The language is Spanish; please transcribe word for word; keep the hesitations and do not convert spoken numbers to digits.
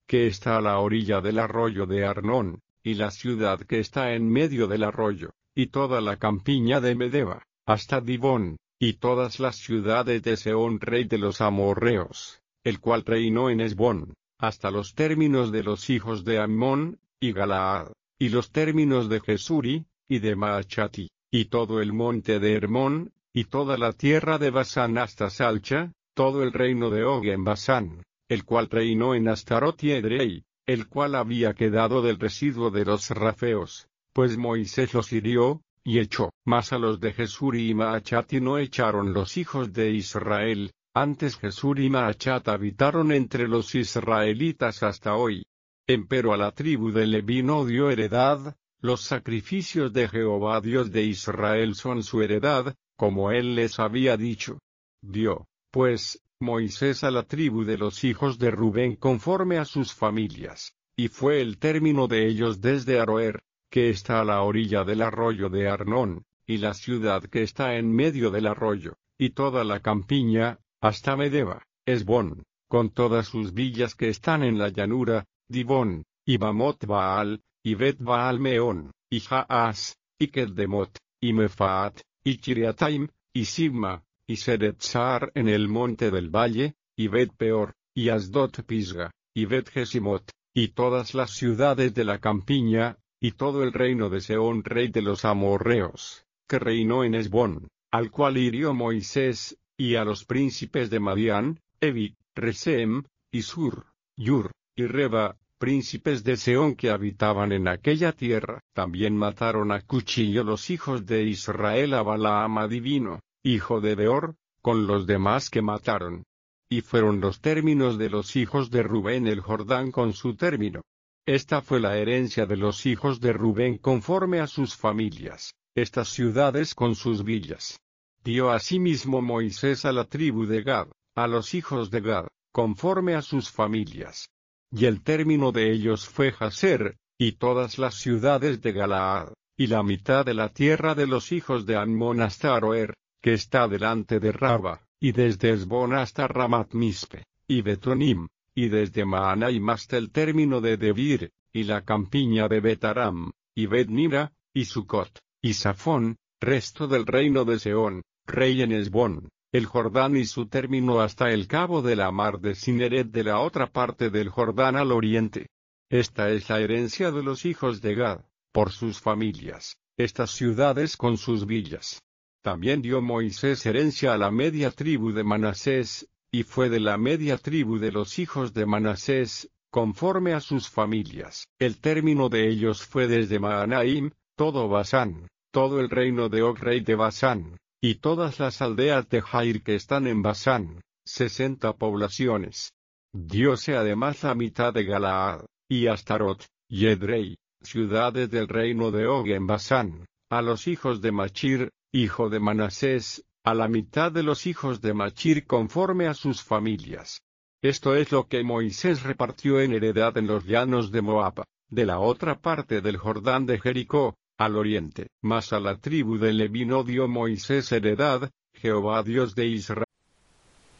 que está a la orilla del arroyo de Arnón, y la ciudad que está en medio del arroyo, y toda la campiña de Medeba, hasta Dibón, y todas las ciudades de Sehón rey de los amorreos, el cual reinó en Hesbón, hasta los términos de los hijos de Ammón, y Galaad, y los términos de Jesuri, y de Maachati, y todo el monte de Hermón, y toda la tierra de Basán hasta Salcha, todo el reino de Og en Basán, el cual reinó en Astarot y Edrei, el cual había quedado del residuo de los rafeos, pues Moisés los hirió, y echó. Mas a los de Jesuri y Maachati no echaron los hijos de Israel, antes Jesuri y Maachat habitaron entre los israelitas hasta hoy. Empero a la tribu de Leví no dio heredad, los sacrificios de Jehová Dios de Israel son su heredad, como él les había dicho. Dio, pues, Moisés a la tribu de los hijos de Rubén conforme a sus familias, y fue el término de ellos desde Aroer, que está a la orilla del arroyo de Arnón, y la ciudad que está en medio del arroyo, y toda la campiña, hasta Medeba, Hesbón, con todas sus villas que están en la llanura, Dibón, y Bamot Baal, y Bet Baal Meón, y Jaas, y Keddemot, y Mefaat, y Kiriataim, y Sibma, y Seretzar en el monte del valle, y Bet Peor, y Asdot Pisga, y Bet Gesimot, y todas las ciudades de la campiña, y todo el reino de Sehón rey de los amorreos, que reinó en Hesbón, al cual hirió Moisés, y a los príncipes de Madián, Evi, Resem, y Sur, Yur, y Reba, príncipes de Sehón que habitaban en aquella tierra. También mataron a cuchillo los hijos de Israel a Balaam adivino, hijo de Beor, con los demás que mataron. Y fueron los términos de los hijos de Rubén el Jordán con su término. Esta fue la herencia de los hijos de Rubén conforme a sus familias, estas ciudades con sus villas. Dio asimismo Moisés a la tribu de Gad, a los hijos de Gad, conforme a sus familias. Y el término de ellos fue Jazer, y todas las ciudades de Galaad, y la mitad de la tierra de los hijos de Ammón hasta Aroer, que está delante de Raba, y desde Hesbón hasta Ramat Mispe, y Betonim, y desde Mahanaim hasta el término de Debir, y la campiña de Betaram, y Bet-Nimra, y Sucot, y Safón, resto del reino de Sehón, rey en Hesbón, el Jordán y su término hasta el cabo de la mar de Cineret de la otra parte del Jordán al oriente. Esta es la herencia de los hijos de Gad, por sus familias, estas ciudades con sus villas. También dio Moisés herencia a la media tribu de Manasés, y fue de la media tribu de los hijos de Manasés, conforme a sus familias. El término de ellos fue desde Mahanaim, todo Basán, todo el reino de Og rey de Basán, y todas las aldeas de Jair que están en Basán, sesenta poblaciones. Diose además la mitad de Galaad, y Astarot, y Edrei, ciudades del reino de Og en Basán, a los hijos de Machir, hijo de Manasés, a la mitad de los hijos de Machir conforme a sus familias. Esto es lo que Moisés repartió en heredad en los llanos de Moab, de la otra parte del Jordán de Jericó, al oriente. Mas a la tribu de Leví no dio Moisés heredad, Jehová Dios de Israel